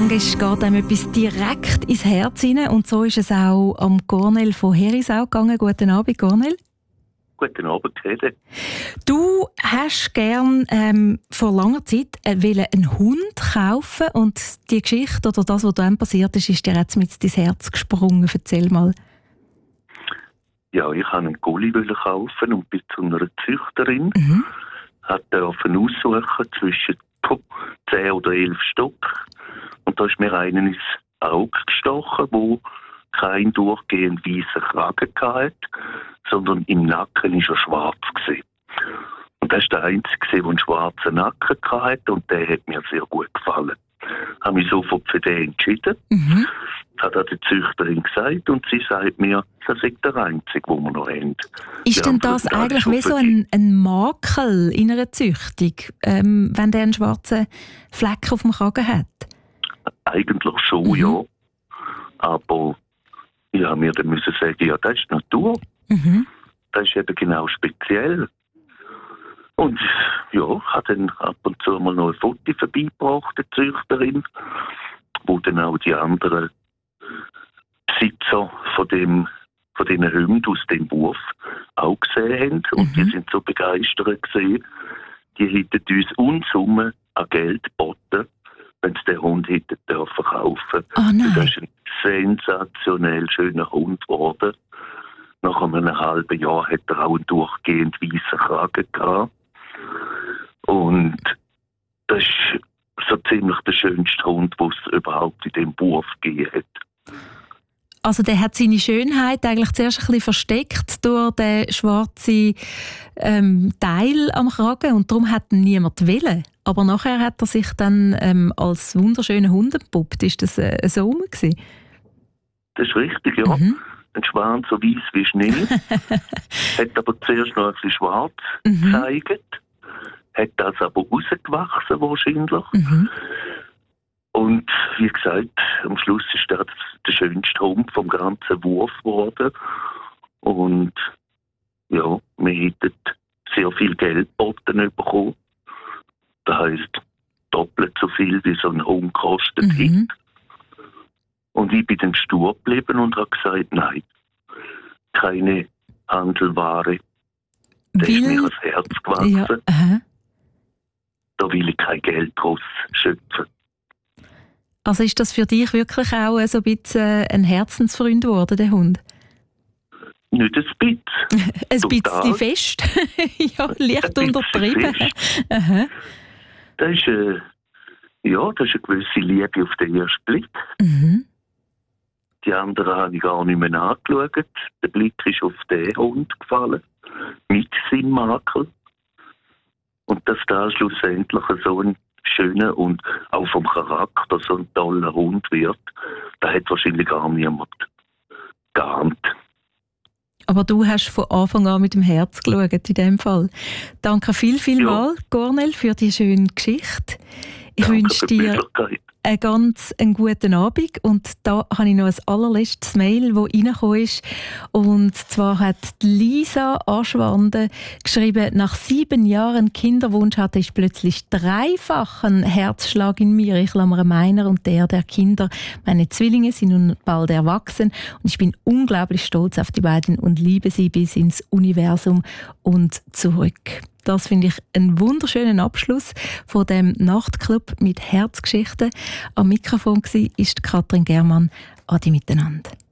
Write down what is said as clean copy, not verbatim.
Manchmal geht einem etwas direkt ins Herz hinein und so ist es auch am Cornel von Herisau gegangen. Guten Abend, Cornel. Guten Abend, Hede. Du hast gern vor langer Zeit einen Hund kaufen und die Geschichte oder das, was dann passiert ist dir jetzt mit ins Herz gesprungen. Erzähl mal. Ja, ich wollte einen Gulli kaufen und bin zu einer Züchterin. Durfte aussuchen zwischen 10 oder 11 Stück. Und da ist mir einer ins Auge gestochen, wo kein durchgehend weißen Kragen hatte, sondern im Nacken war er schwarz gewesen. Und das war der einzige, der einen schwarzen Nacken hatte und der hat mir sehr gut gefallen. Ich habe mich sofort für den entschieden. Das hat die Züchterin gesagt und sie sagt mir, das ist der einzige, den wir noch haben. Ist denn das eigentlich wie so ein Makel in einer Züchtung, wenn der einen schwarzen Fleck auf dem Kragen hat? Eigentlich schon, ja. Aber ich habe mir dann müssen sagen, ja, das ist Natur. Das ist eben genau speziell. Und ja, ich habe dann ab und zu mal noch ein Foto vorbeigebracht, der Züchterin, wo dann auch die anderen Besitzer von diesen Hunden aus dem Wurf auch gesehen haben. Und die sind so begeistert gewesen. Die hätten uns Unsummen an Geld geboten, wenn sie den Hund hätten dürfen kaufen. Oh nein. Das ist ein sensationell schöner Hund geworden. Nach einem halben Jahr hat er auch einen durchgehend weißen Kragen gehabt. Und das ist so ziemlich der schönste Hund, den es überhaupt in diesem Wurf gegeben hat. Also der hat seine Schönheit eigentlich zuerst ein bisschen versteckt durch den schwarzen Teil am Kragen und darum hat ihn niemand wollen. Aber nachher hat er sich dann als wunderschöner Hund entpuppt. Ist das so rum gewesen? Das ist richtig, ja. Ein Schwan so weiß wie Schnee. Hat aber zuerst noch ein bisschen schwarz gezeigt. Hat das aber rausgewachsen wahrscheinlich. Und wie gesagt, am Schluss ist das der schönste Hund vom ganzen Wurf geworden. Und ja, wir hätten sehr viel Geld geboten bekommen. Das heisst, doppelt so viel, wie so ein Hund kostet hat. Und ich bin dann stur geblieben und habe gesagt, nein, keine Handelware. Das ist mir ans Herz gewachsen. Ja, da will ich kein Geld draus schöpfen. Also ist das für dich wirklich auch so ein bisschen ein Herzensfreund geworden, der Hund? Nicht ein bisschen. Ein bisschen fest? Ja, leicht untertrieben. Das ist eine gewisse Liebe auf den ersten Blick. Die anderen habe ich gar nicht mehr angeschaut. Der Blick ist auf den Hund gefallen, mit seinem Makel. Und dass da schlussendlich so ein schöner und auch vom Charakter so ein toller Hund wird, da hat wahrscheinlich gar niemand geahnt. Aber du hast von Anfang an mit dem Herz geschaut in dem Fall. Danke viel, Cornel, für die schöne Geschichte. Ich wünsche dir einen guten Abend und da habe ich noch ein allerletztes Mail, das reingekommen ist. Und zwar hat Lisa Aschwande geschrieben, nach 7 Jahren Kinderwunsch hatte ich plötzlich dreifachen Herzschlag in mir. Ich klammere meiner und der Kinder. Meine Zwillinge sind nun bald erwachsen und ich bin unglaublich stolz auf die beiden und liebe sie bis ins Universum und zurück. Das finde ich einen wunderschönen Abschluss von dem Nachtclub mit Herzgeschichten. Am Mikrofon war Katrin Germann. Adi miteinander.